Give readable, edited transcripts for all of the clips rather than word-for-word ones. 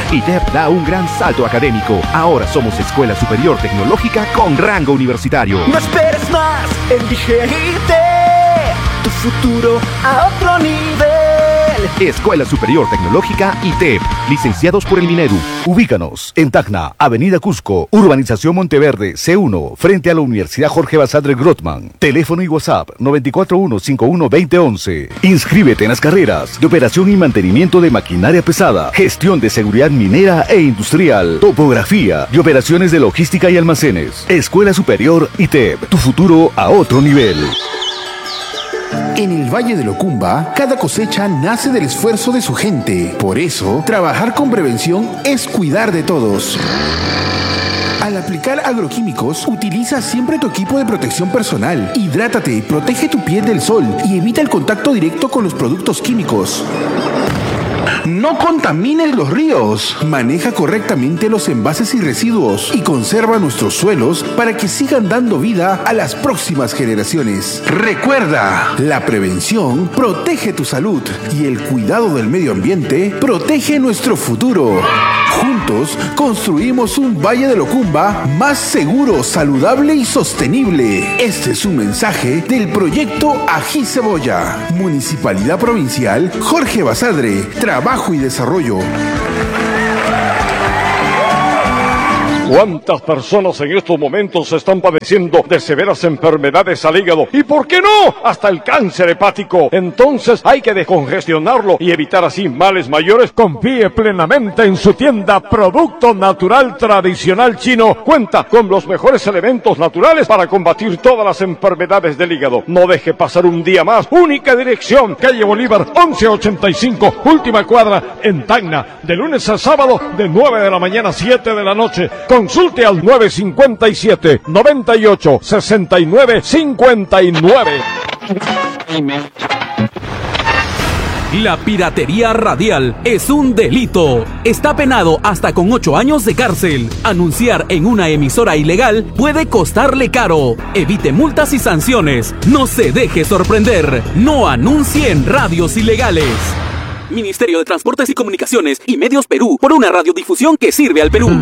ITEP da un gran salto académico. Ahora somos Escuela Superior Tecnológica con rango universitario. No esperes más, elige ITEP, tu futuro a otro nivel. Escuela Superior Tecnológica ITEP, licenciados por el Minedu. Ubícanos en Tacna, Avenida Cusco, Urbanización Monteverde, C1, frente a la Universidad Jorge Basadre Grothman. Teléfono y WhatsApp 941-51-2011. Inscríbete en las carreras de operación y mantenimiento de maquinaria pesada, gestión de seguridad minera e industrial, topografía y operaciones de logística y almacenes. Escuela Superior ITEP, tu futuro a otro nivel. En el Valle de Locumba, cada cosecha nace del esfuerzo de su gente. Por eso, trabajar con prevención es cuidar de todos. Al aplicar agroquímicos, utiliza siempre tu equipo de protección personal. Hidrátate, protege tu piel del sol y evita el contacto directo con los productos químicos. No contamines los ríos. Maneja correctamente los envases y residuos y conserva nuestros suelos para que sigan dando vida a las próximas generaciones. Recuerda, la prevención protege tu salud y el cuidado del medio ambiente protege nuestro futuro. Juntos construimos un Valle de Locumba más seguro, saludable y sostenible. Este es un mensaje del proyecto Ají Cebolla. Municipalidad Provincial Jorge Basadre. Trabajo y desarrollo. ¿Cuántas personas en estos momentos están padeciendo de severas enfermedades al hígado? ¿Y por qué no? Hasta el cáncer hepático. Entonces hay que descongestionarlo y evitar así males mayores. Confíe plenamente en su tienda Producto Natural Tradicional Chino. Cuenta con los mejores elementos naturales para combatir todas las enfermedades del hígado. No deje pasar un día más. Única dirección, calle Bolívar 1185, última cuadra en Tacna. De lunes a sábado de 9 de la mañana a 7 de la noche. Consulte al 957-98-69-59. La piratería radial es un delito. Está penado hasta con 8 años de cárcel. Anunciar en una emisora ilegal puede costarle caro. Evite multas y sanciones. No se deje sorprender. No anuncie en radios ilegales. Ministerio de Transportes y Comunicaciones y Medios Perú, por una radiodifusión que sirve al Perú.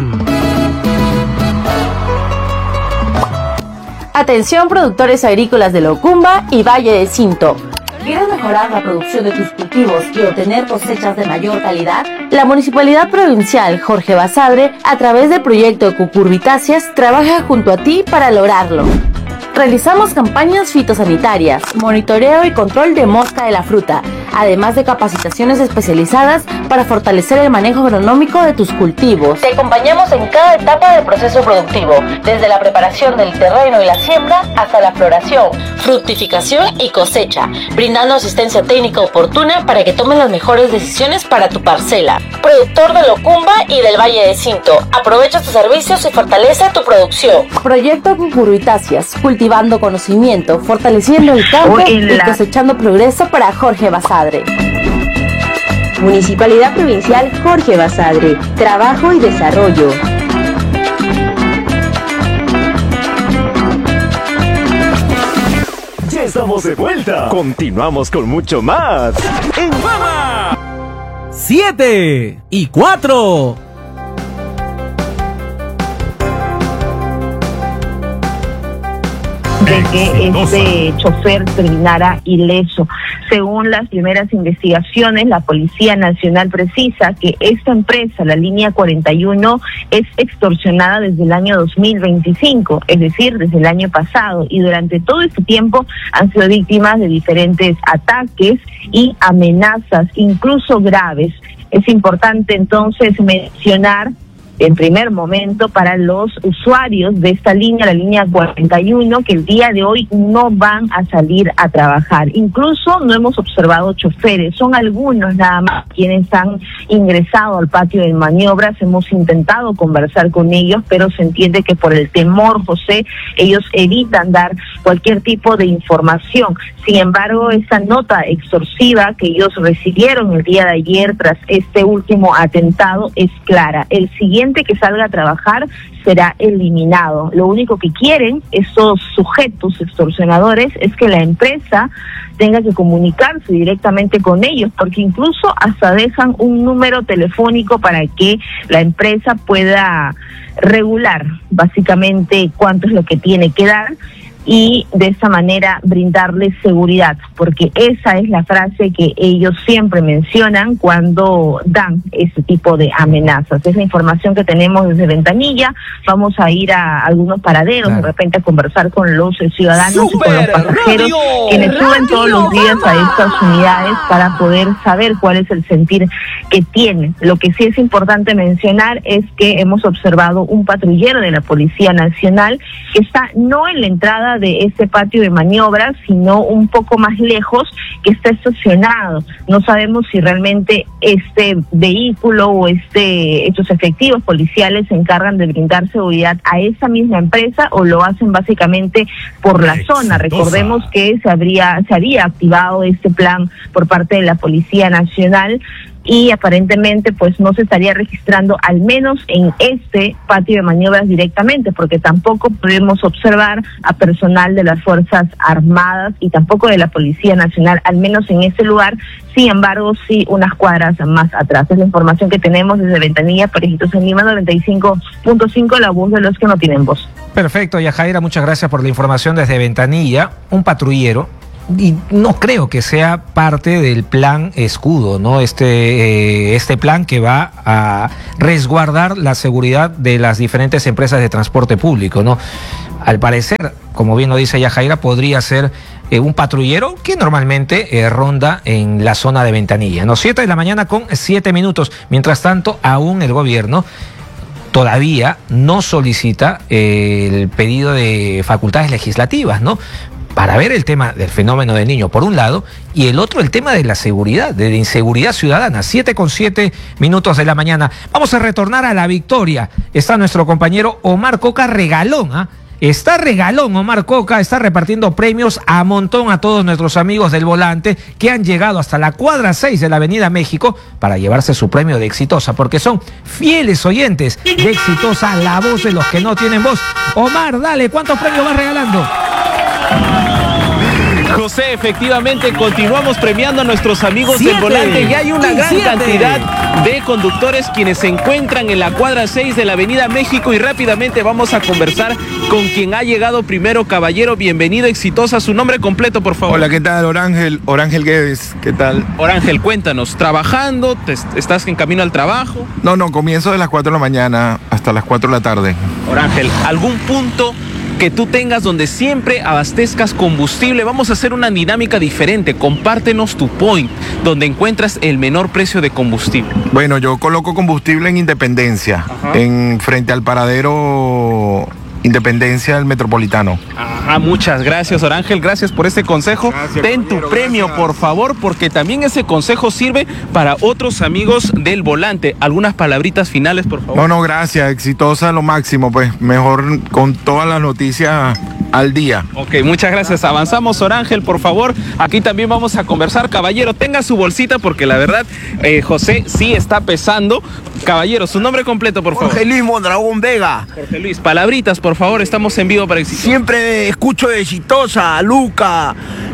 Atención, productores agrícolas de Locumba y Valle del Cinto. ¿Quieres mejorar la producción de tus cultivos y obtener cosechas de mayor calidad? La Municipalidad Provincial Jorge Basadre, a través del proyecto Cucurbitáceas, trabaja junto a ti para lograrlo. Realizamos campañas fitosanitarias, monitoreo y control de mosca de la fruta, además de capacitaciones especializadas para fortalecer el manejo agronómico de tus cultivos. Te acompañamos en cada etapa del proceso productivo, desde la preparación del terreno y la siembra hasta la floración, fructificación y cosecha, brindando asistencia técnica oportuna para que tomes las mejores decisiones para tu parcela. Productor de Locumba y del Valle de Cinto, aprovecha tus servicios y fortalece tu producción. Proyecto Cucurbitáceas, cultivando conocimiento, fortaleciendo el campo y cosechando progreso para Jorge Basadre. Municipalidad Provincial Jorge Basadre, trabajo y desarrollo. Ya estamos de vuelta. Continuamos con mucho más en Mama. 7 y 4. De que este chofer terminara ileso. Según las primeras investigaciones, la Policía Nacional precisa que esta empresa, la línea 41, es extorsionada desde el año 2025, es decir, desde el año pasado, y durante todo este tiempo han sido víctimas de diferentes ataques y amenazas, incluso graves. Es importante entonces mencionar en primer momento para los usuarios de esta línea, la línea 41, que el día de hoy no van a salir a trabajar. Incluso no hemos observado choferes, son algunos nada más quienes han ingresado al patio de maniobras. Hemos intentado conversar con ellos, pero se entiende que por el temor, José, ellos evitan dar cualquier tipo de información. Sin embargo, esta nota extorsiva que ellos recibieron el día de ayer tras este último atentado es clara. El siguiente cliente que salga a trabajar será eliminado. Lo único que quieren esos sujetos extorsionadores es que la empresa tenga que comunicarse directamente con ellos, porque incluso hasta dejan un número telefónico para que la empresa pueda regular básicamente cuánto es lo que tiene que dar y de esa manera brindarles seguridad, porque esa es la frase que ellos siempre mencionan cuando dan ese tipo de amenazas. Es la información que tenemos desde Ventanilla. Vamos a ir a algunos paraderos, de repente a conversar con los ciudadanos y con los pasajeros quienes suben todos los días a estas unidades para poder saber cuál es el sentir que tienen. Lo que sí es importante mencionar es que hemos observado un patrullero de la Policía Nacional que está no en la entrada de este patio de maniobras, sino un poco más lejos, que está estacionado. No sabemos si realmente este vehículo o estos efectivos policiales se encargan de brindar seguridad a esa misma empresa o lo hacen básicamente por la zona. Recordemos que se había activado este plan por parte de la Policía Nacional y aparentemente pues no se estaría registrando al menos en este patio de maniobras directamente, porque tampoco podemos observar a personal de las Fuerzas Armadas y tampoco de la Policía Nacional, al menos en este lugar. Sin embargo, sí unas cuadras más atrás. Es la información que tenemos desde Ventanilla, Parejitos en Lima, 95.5, la voz de los que no tienen voz. Perfecto, Yajaira, muchas gracias por la información desde Ventanilla. Un patrullero, y no creo que sea parte del plan Escudo, ¿no? Este plan que va a resguardar la seguridad de las diferentes empresas de transporte público, ¿no? Al parecer, como bien lo dice Yajaira, podría ser un patrullero que normalmente ronda en la zona de Ventanilla, ¿no? 7 de la mañana con 7 minutos. Mientras tanto, aún el gobierno todavía no solicita el pedido de facultades legislativas, ¿no? Para ver el tema del fenómeno del niño, por un lado, y el otro, el tema de la seguridad, de la inseguridad ciudadana. 7 con 7 minutos de la mañana. Vamos a retornar a La Victoria. Está nuestro compañero Omar Coca regalón, ¿ah? Está regalón Omar Coca, está repartiendo premios a montón a todos nuestros amigos del volante que han llegado hasta la cuadra 6 de la Avenida México para llevarse su premio de Exitosa, porque son fieles oyentes de Exitosa, la voz de los que no tienen voz. Omar, dale, ¿cuántos premios vas regalando? José, efectivamente continuamos premiando a nuestros amigos del volante y hay una gran cantidad de conductores quienes se encuentran en la cuadra 6 de la Avenida México y rápidamente vamos a conversar con quien ha llegado primero. Caballero, bienvenido, Exitosa, su nombre completo, por favor. Hola, ¿qué tal? Orángel Guedes, ¿qué tal? Orángel, cuéntanos, ¿trabajando? ¿Estás en camino al trabajo? No, comienzo de las 4 de la mañana hasta las 4 de la tarde. Orángel, ¿algún punto que tú tengas donde siempre abastezcas combustible? Vamos a hacer una dinámica diferente. Compártenos tu point, donde encuentras el menor precio de combustible. Bueno, yo coloco combustible en Independencia, frente al paradero Independencia del Metropolitano. Ajá, muchas gracias, Orángel, gracias por ese consejo. Gracias, ten tu premio, gracias, por favor, porque también ese consejo sirve para otros amigos del volante. ¿Algunas palabritas finales, por favor? No, gracias, Exitosa lo máximo, pues mejor con todas las noticias al día. Ok, muchas gracias. Avanzamos, Orángel, por favor. Aquí también vamos a conversar. Caballero, tenga su bolsita porque la verdad, José sí está pesando. Caballero, su nombre completo, por favor. Jorge Luis Mondragón Vega. Jorge Luis, palabritas, por favor, estamos en vivo para Exitosa. Siempre escucho de Exitosa, a Luca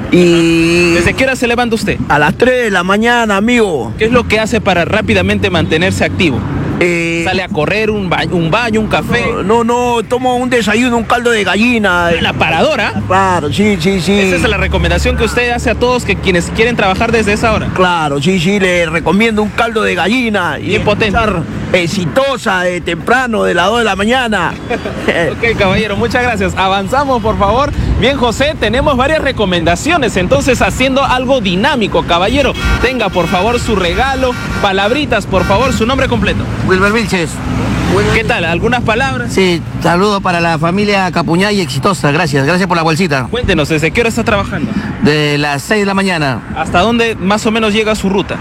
y... ¿Desde qué hora se levanta usted? A las 3 de la mañana, amigo. ¿Qué es lo que hace para rápidamente mantenerse activo? ¿Sale a correr, un baño, un café? No, tomo un desayuno, un caldo de gallina. ¿La paradora? Claro, sí. ¿Esa es la recomendación que usted hace a todos quienes quieren trabajar desde esa hora? Claro, sí, le recomiendo un caldo de gallina. Y potente. Exitosa de temprano, de las 2 de la mañana. Ok, caballero, muchas gracias. Avanzamos, por favor. Bien, José, tenemos varias recomendaciones, entonces haciendo algo dinámico. Caballero, tenga por favor su regalo, palabritas, por favor, su nombre completo. Wilber Vilches. ¿Qué tal? ¿Algunas palabras? Sí, saludo para la familia Capuñá y Exitosa, gracias por la bolsita. Cuéntenos, ¿desde qué hora está trabajando? De las 6 de la mañana. ¿Hasta dónde más o menos llega su ruta?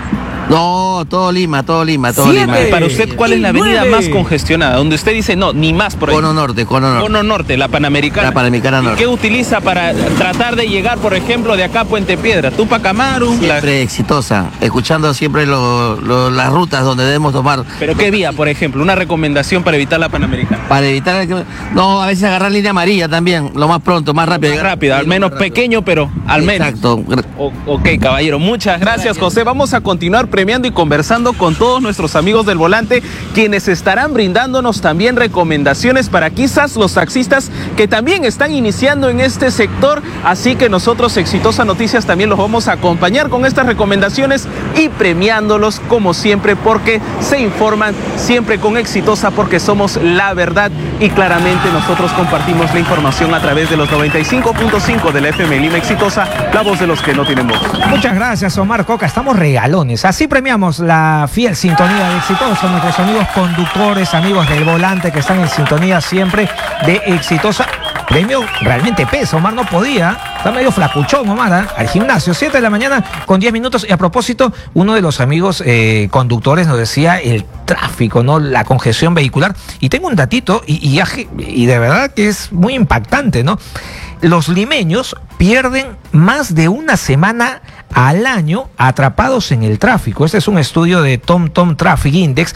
No, todo Lima. Para usted, ¿cuál es la avenida más congestionada? Donde usted dice, no, ni más por ahí. Cono Norte. Cono Norte, la Panamericana. La Panamericana Norte. ¿Y qué utiliza para tratar de llegar, por ejemplo, de acá a Puente Piedra? Tupac Amaru. Siempre exitosa, escuchando siempre las rutas donde debemos tomar. ¿Pero qué vía, por ejemplo? Una recomendación para evitar la Panamericana. Para evitar no, a veces agarrar línea amarilla también, lo más pronto, más rápido. Más rápido, al menos pequeño, pero al menos. Exacto. Ok, caballero, muchas gracias, José. Vamos a continuar premiando y conversando con todos nuestros amigos del volante, quienes estarán brindándonos también recomendaciones para quizás los taxistas que también están iniciando en este sector. Así que nosotros, Exitosa Noticias, también los vamos a acompañar con estas recomendaciones y premiándolos como siempre, porque se informan siempre con Exitosa, porque somos la verdad y claramente nosotros compartimos la información a través de los 95.5 de la FM Lima. Exitosa, la voz de los que no tienen voz. Muchas gracias, Omar Coca. Estamos regalones. Así premiamos la fiel sintonía de Exitosa. Nuestros amigos conductores, amigos del volante que están en sintonía siempre de Exitosa. Premio realmente pesa. Omar no podía. Está medio flacuchón, Omar, al gimnasio. 7 de la mañana con 10 minutos. Y a propósito, uno de los amigos conductores nos decía el tráfico, ¿no? La congestión vehicular. Y tengo un datito y de verdad que es muy impactante, ¿no? Los limeños pierden más de una semana al año atrapados en el tráfico. Este es un estudio de TomTom Traffic Index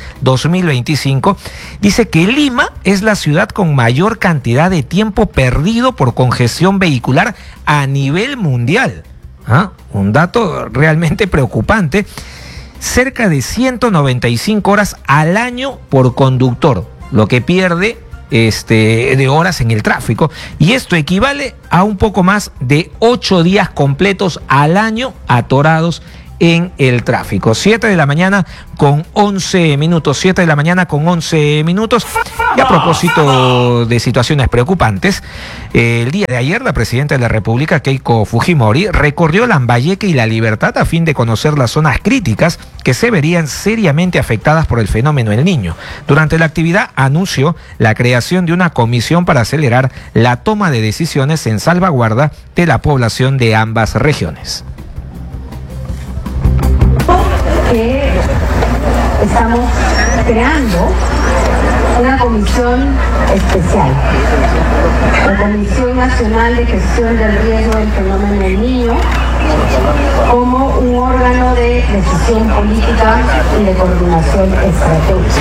2025. Dice que Lima es la ciudad con mayor cantidad de tiempo perdido por congestión vehicular a nivel mundial. Un dato realmente preocupante. Cerca de 195 horas al año por conductor, lo que pierde de horas en el tráfico, y esto equivale a un poco más de 8 días completos al año atorados en el tráfico. 7 de la mañana con 11 minutos. 7 de la mañana con 11 minutos. Y a propósito de situaciones preocupantes, el día de ayer la presidenta de la República, Keiko Fujimori, recorrió Lambayeque y La Libertad a fin de conocer las zonas críticas que se verían seriamente afectadas por el fenómeno El Niño. Durante la actividad anunció la creación de una comisión para acelerar la toma de decisiones en salvaguarda de la población de ambas regiones. Que estamos creando una comisión especial, la Comisión Nacional de Gestión del Riesgo del Fenómeno del Niño, como un órgano de decisión política y de coordinación estratégica.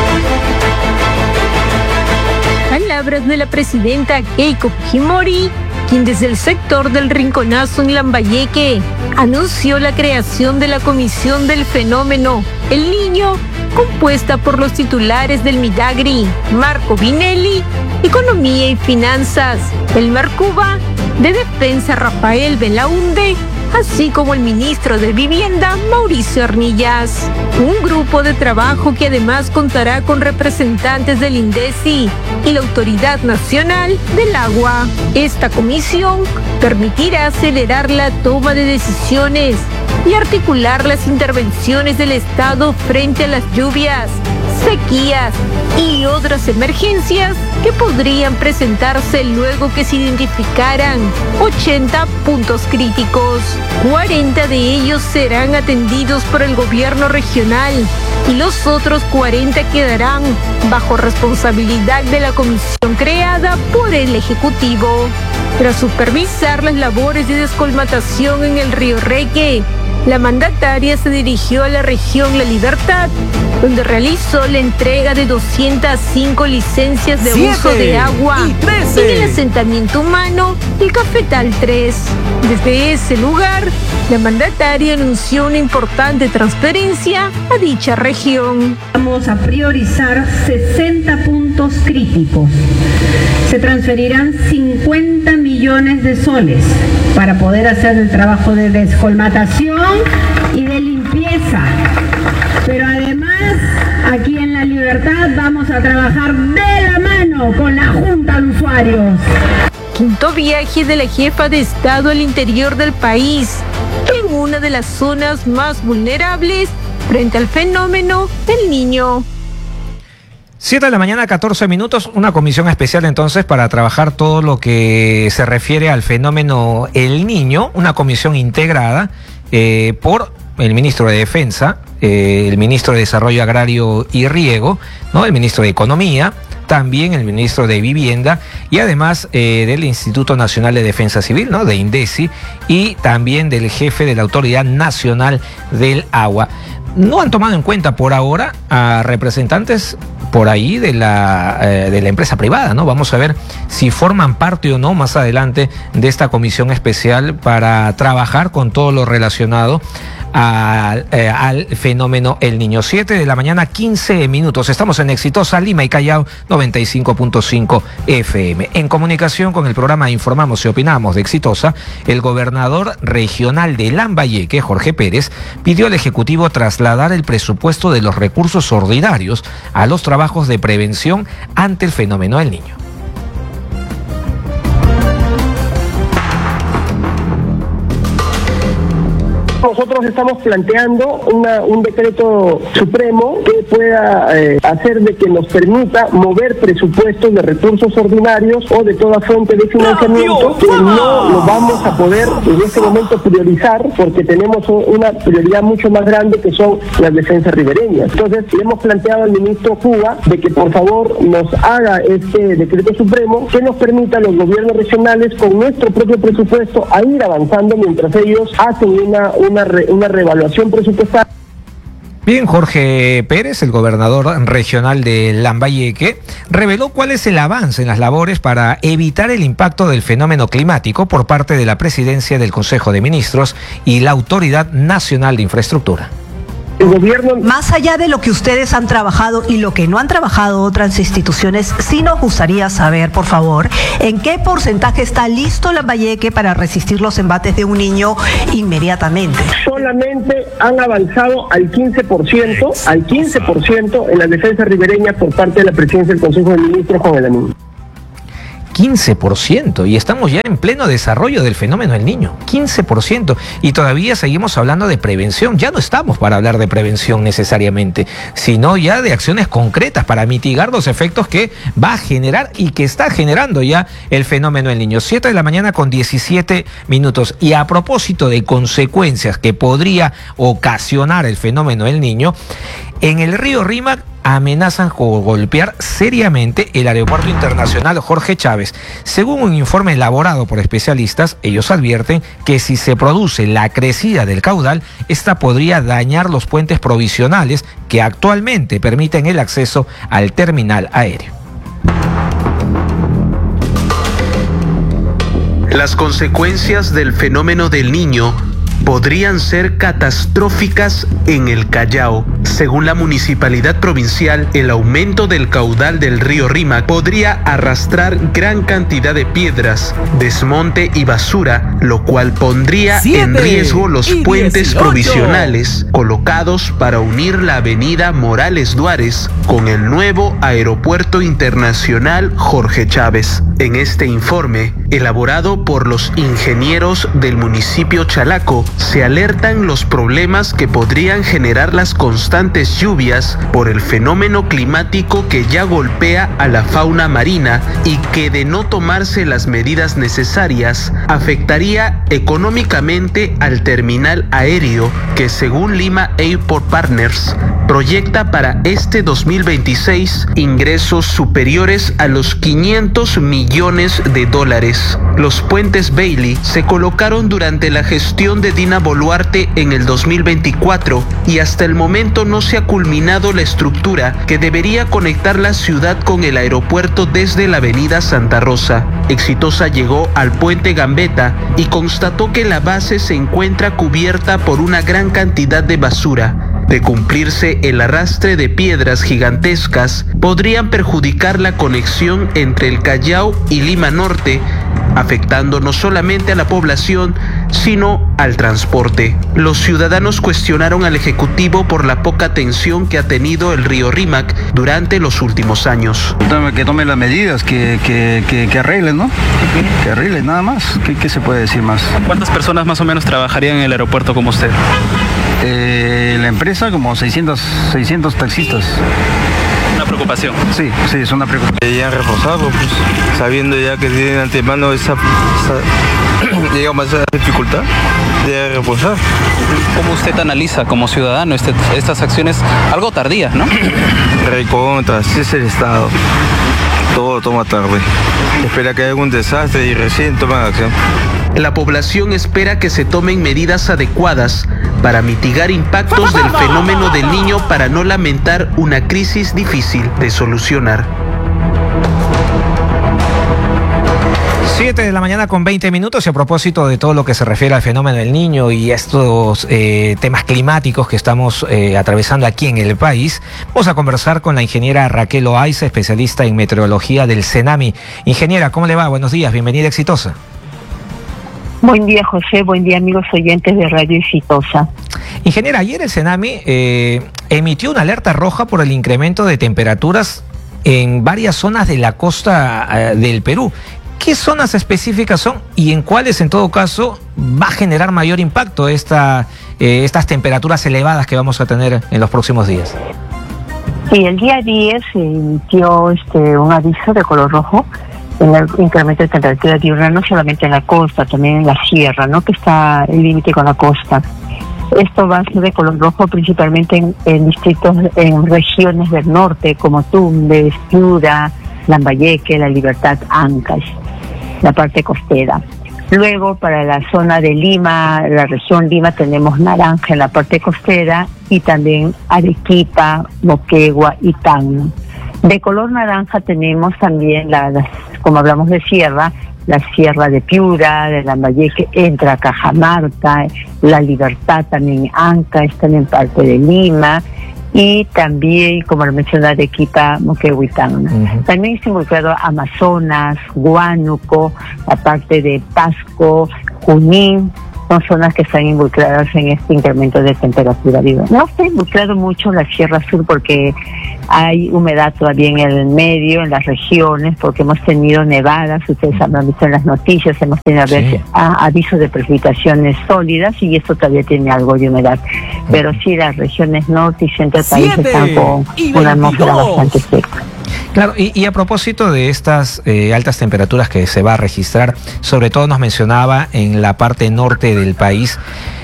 Palabras de la presidenta Keiko Fujimori, quien desde el sector del Rinconazo en Lambayeque anunció la creación de la Comisión del Fenómeno El Niño, compuesta por los titulares del Midagri, Marco Vinelli, Economía y Finanzas, Elmer Cuba, de Defensa, Rafael Belaunde, así como el ministro de Vivienda, Mauricio Arnillas. Un grupo de trabajo que además contará con representantes del INDECI y la Autoridad Nacional del Agua. Esta comisión permitirá acelerar la toma de decisiones y articular las intervenciones del Estado frente a las lluvias, sequías y otras emergencias que podrían presentarse luego que se identificaran 80 puntos críticos. 40 de ellos serán atendidos por el gobierno regional y los otros 40 quedarán bajo responsabilidad de la comisión creada por el Ejecutivo. Tras supervisar las labores de descolmatación en el río Reque, la mandataria se dirigió a la región La Libertad, donde realizó la entrega de 205 licencias de uso de agua en el asentamiento humano El Cafetal 3. Desde ese lugar, la mandataria anunció una importante transferencia a dicha región. Vamos a priorizar 60 puntos críticos. Se transferirán 50 millones de soles para poder hacer el trabajo de descolmatación y de limpieza. Pero además, aquí en La Libertad vamos a trabajar de la mano con la Junta de Usuarios. Quinto viaje de la jefa de Estado al interior del país, en una de las zonas más vulnerables frente al fenómeno El Niño. 7 de la mañana, 14 minutos, una comisión especial entonces para trabajar todo lo que se refiere al fenómeno El Niño, una comisión integrada por el ministro de Defensa, el ministro de Desarrollo Agrario y Riego, ¿no? El ministro de Economía, también el ministro de Vivienda y además del Instituto Nacional de Defensa Civil, ¿no? De INDECI, y también del jefe de la Autoridad Nacional del Agua. No han tomado en cuenta por ahora a representantes por ahí de la empresa privada, ¿no? Vamos a ver si forman parte o no más adelante de esta comisión especial para trabajar con todo lo relacionado al fenómeno El Niño. 7 de la mañana, 15 minutos. Estamos en Exitosa, Lima y Callao, 95.5 FM. En comunicación con el programa Informamos y Opinamos de Exitosa, el gobernador regional de Lambayeque, Jorge Pérez, pidió al Ejecutivo trasladar el presupuesto de los recursos ordinarios a los trabajos de prevención ante el fenómeno El Niño. Nosotros estamos planteando un decreto supremo que pueda hacer de que nos permita mover presupuestos de recursos ordinarios o de toda fuente de financiamiento que no lo vamos a poder en este momento priorizar porque tenemos una prioridad mucho más grande que son las defensas ribereñas. Entonces le hemos planteado al ministro Cuba de que por favor nos haga este decreto supremo que nos permita a los gobiernos regionales con nuestro propio presupuesto a ir avanzando mientras ellos hacen una reevaluación presupuestaria. Bien, Jorge Pérez, el gobernador regional de Lambayeque, reveló cuál es el avance en las labores para evitar el impacto del fenómeno climático por parte de la Presidencia del Consejo de Ministros y la Autoridad Nacional de Infraestructura. El gobierno, más allá de lo que ustedes han trabajado y lo que no han trabajado otras instituciones, sí nos gustaría saber, por favor, en qué porcentaje está listo Lambayeque para resistir los embates de un niño inmediatamente. Solamente han avanzado al 15% en las defensas ribereñas por parte de la Presidencia del Consejo de Ministros con el anuncio. 15%, y estamos ya en pleno desarrollo del fenómeno del Niño, 15%, y todavía seguimos hablando de prevención. Ya no estamos para hablar de prevención necesariamente, sino ya de acciones concretas para mitigar los efectos que va a generar y que está generando ya el fenómeno del Niño. 7 de la mañana con 17 minutos, y a propósito de consecuencias que podría ocasionar el fenómeno del Niño, en el río Rímac amenazan con golpear seriamente el aeropuerto internacional Jorge Chávez. Según un informe elaborado por especialistas, ellos advierten que si se produce la crecida del caudal, esta podría dañar los puentes provisionales que actualmente permiten el acceso al terminal aéreo. Las consecuencias del fenómeno del Niño podrían ser catastróficas en el Callao. Según la municipalidad provincial, el aumento del caudal del río Rímac podría arrastrar gran cantidad de piedras, desmonte y basura, lo cual pondría en riesgo los puentes provisionales colocados para unir la avenida Morales Duárez con el nuevo aeropuerto internacional Jorge Chávez. En este informe, elaborado por los ingenieros del municipio Chalaco, se alertan los problemas que podrían generar las constantes lluvias por el fenómeno climático que ya golpea a la fauna marina y que, de no tomarse las medidas necesarias, afectaría económicamente al terminal aéreo que, según Lima Airport Partners, proyecta para este 2026 ingresos superiores a los $500 millones. Los puentes Bailey se colocaron durante la gestión de Dina Boluarte en el 2024 y hasta el momento no se ha culminado la estructura que debería conectar la ciudad con el aeropuerto desde la avenida Santa Rosa. Exitosa llegó al puente Gambetta y constató que la base se encuentra cubierta por una gran cantidad de basura. De cumplirse el arrastre de piedras gigantescas, podrían perjudicar la conexión entre el Callao y Lima Norte, afectando no solamente a la población, sino al transporte. Los ciudadanos cuestionaron al Ejecutivo por la poca atención que ha tenido el río Rímac durante los últimos años. Que tomen las medidas, que arreglen, ¿no? Que arreglen, nada más. ¿Qué se puede decir más? ¿Cuántas personas más o menos trabajarían en el aeropuerto como usted? La empresa como 600 taxistas. una preocupación. Sí, es una preocupación. Ya reforzarlo, pues, sabiendo ya que tienen de antemano digamos, esa dificultad de reforzar. ¿Cómo usted analiza como ciudadano estas acciones algo tardías, no? Recontra, así es el Estado. Todo toma tarde. Espera que haya algún desastre y recién toman acción. La población espera que se tomen medidas adecuadas para mitigar impactos del fenómeno del Niño para no lamentar una crisis difícil de solucionar. 7 de la mañana con 20 minutos y a propósito de todo lo que se refiere al fenómeno del Niño y estos temas climáticos que estamos atravesando aquí en el país, vamos a conversar con la ingeniera Raquel Loaiza, especialista en meteorología del CENAMI. Ingeniera, ¿cómo le va? Buenos días, bienvenida, exitosa. Buen día, José, buen día, amigos oyentes de Radio Exitosa. Ingeniera, ayer el CENAMI emitió una alerta roja por el incremento de temperaturas en varias zonas de la costa del Perú. ¿Qué zonas específicas son y en cuáles, en todo caso, va a generar mayor impacto estas temperaturas elevadas que vamos a tener en los próximos días? Sí, el día 10 se emitió un aviso de color rojo en el incremento de temperatura diurna, no solamente en la costa, también en la sierra, ¿no?, que está el límite con la costa. Esto va a ser de color rojo principalmente en distritos, en regiones del norte, como Tumbes, Piura, Lambayeque, La Libertad, Ancash, la parte costera. Luego, para la zona de Lima, la región Lima, tenemos naranja en la parte costera y también Arequipa, Moquegua y Tacna. De color naranja tenemos también, como hablamos de sierra, la sierra de Piura, de Lambayeque, entra Cajamarca, La Libertad también, Ancash, también parte de Lima, y también, como lo mencioné, Arequipa, Moquegua y Tacna. También está involucrado Amazonas, Huánuco, la parte de Pasco, Junín, son zonas que están involucradas en este incremento de temperatura. No está involucrado mucho la Sierra Sur porque hay humedad todavía en el medio, en las regiones, porque hemos tenido nevadas, ustedes han visto en las noticias, hemos tenido avisos de precipitaciones sólidas y esto todavía tiene algo de humedad. Pero sí, las regiones norte y centro del país están con una atmósfera bastante seca. Claro, y a propósito de estas altas temperaturas que se va a registrar, sobre todo nos mencionaba en la parte norte del país,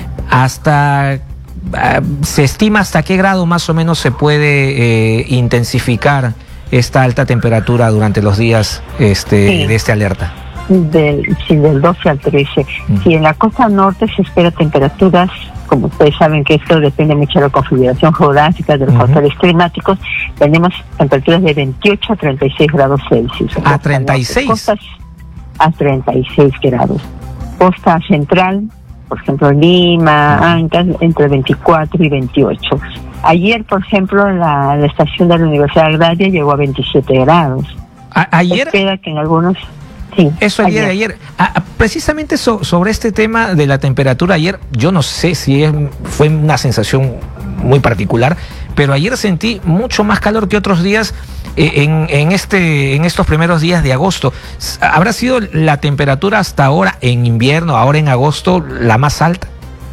se estima hasta qué grado más o menos se puede intensificar esta alta temperatura durante los días de esta alerta. Del 12 al 13. Si en la costa norte se espera temperaturas, como ustedes saben que esto depende mucho de la configuración geográfica, de los factores climáticos, tenemos temperaturas de 28 a 36 grados Celsius. ¿A 36? Costas a 36 grados. Costa central, por ejemplo, Lima, Ancash, entre 24 y 28. Ayer, por ejemplo, la estación de la Universidad Agraria llegó a 27 grados. ¿Ayer? Espera que en algunos... Sí, eso el día de ayer. Precisamente sobre este tema de la temperatura ayer, yo no sé si fue una sensación muy particular, pero ayer sentí mucho más calor que otros días en estos primeros días de agosto. ¿Habrá sido la temperatura hasta ahora en invierno, ahora en agosto, la más alta?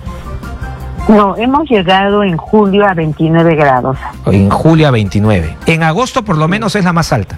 No, hemos llegado en julio a 29 grados. En julio a 29. En agosto por lo menos es la más alta.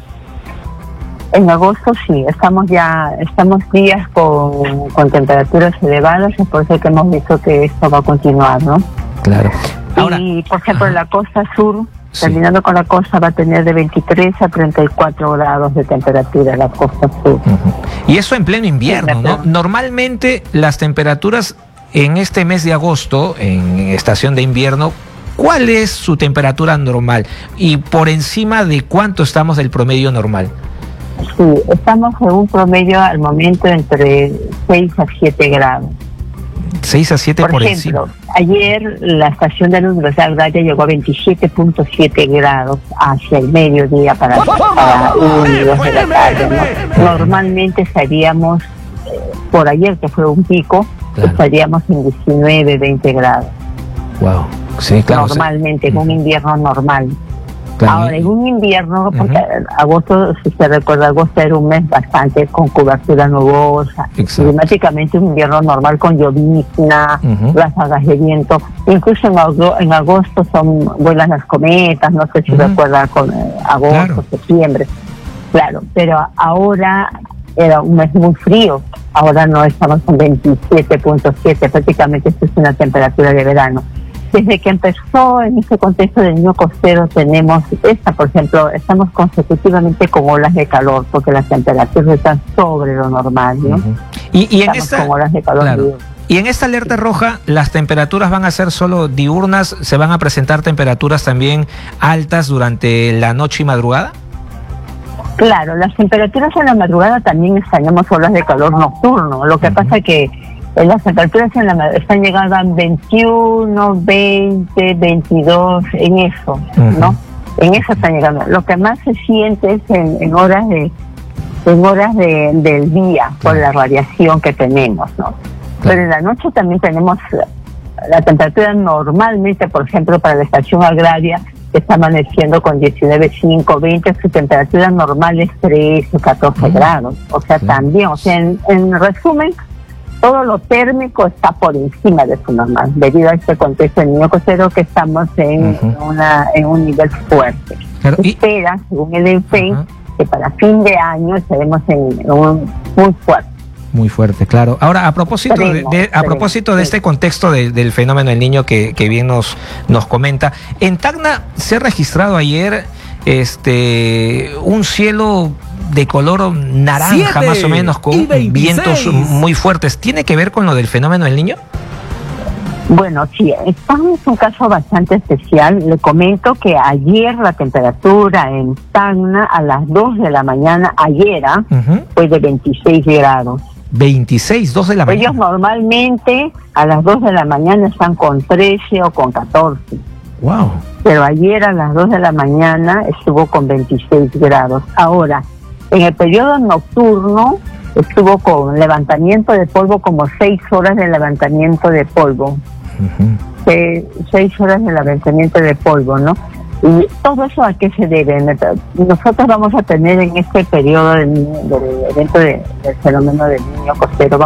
En agosto sí, estamos días con temperaturas elevadas, es por eso que hemos visto que esto va a continuar, ¿no? Claro. Ahora, y por ejemplo en la costa sur, terminando con la costa, va a tener de 23 a 34 grados de temperatura la costa sur. Y eso en pleno invierno, ¿no? Normalmente las temperaturas en este mes de agosto, en estación de invierno, ¿cuál es su temperatura normal? Y por encima de cuánto estamos del promedio normal. Sí, estamos en un promedio al momento entre 6 a 7 grados. 6 a 7 por ejemplo, encima. Ayer la estación de la Universidad Agraria llegó a 27.7 grados hacia el mediodía para 1 y 2 de la tarde, ¿no? Normalmente estaríamos, por ayer que fue un pico, estaríamos en 19, 20 grados. Wow. Sí, claro. Normalmente, en un invierno normal. Claro. Ahora, en un invierno, porque agosto, si se recuerda, agosto era un mes bastante con cobertura nubosa, climáticamente un invierno normal con llovizna, ráfagas de viento, incluso en agosto vuelan las cometas, no sé si recuerda, con agosto, septiembre, claro, pero ahora era un mes muy frío, ahora no, estamos en 27.7, prácticamente esto es una temperatura de verano. Desde que empezó en este contexto del Niño Costero tenemos por ejemplo, estamos consecutivamente con olas de calor porque las temperaturas están sobre lo normal, ¿no? Y en estamos con olas de calor. Y en esta alerta roja, ¿las temperaturas van a ser solo diurnas? ¿Se van a presentar temperaturas también altas durante la noche y madrugada? Claro, las temperaturas en la madrugada también tenemos olas de calor nocturno. Lo que pasa que las temperaturas están llegando a 21, 20, 22, en eso, ¿no? En eso están llegando. Lo que más se siente es en horas del día, por la radiación que tenemos, ¿no? Pero en la noche también tenemos la temperatura normalmente, por ejemplo, para la estación agraria, que está amaneciendo con 19.5, 20, su temperatura normal es 13 o 14 grados. O sea, también, o sea, en resumen, todo lo térmico está por encima de su normal, debido a este contexto del Niño Costero que estamos en un nivel fuerte. Claro, espera, según el ENFEN, que para fin de año estaremos en un muy fuerte. Muy fuerte, claro. Ahora, a propósito de este contexto del fenómeno del Niño que bien nos comenta, en Tacna se ha registrado ayer un cielo de color naranja, más o menos, con vientos muy fuertes. ¿Tiene que ver con lo del fenómeno del Niño? Bueno, sí, estamos en un caso bastante especial. Le comento que ayer la temperatura en Tacna a las 2 de la mañana, fue de 26 grados. 26, 2 de la mañana. Ellos normalmente a las 2 de la mañana están con 13 o con 14. Wow. Pero ayer a las 2 de la mañana estuvo con 26 grados. Ahora, en el periodo nocturno estuvo con levantamiento de polvo, como 6 horas de levantamiento de polvo. 6 horas de levantamiento de polvo, ¿no? Y todo eso, ¿a qué se debe? Nosotros vamos a tener en este periodo del evento del fenómeno del Niño Costero,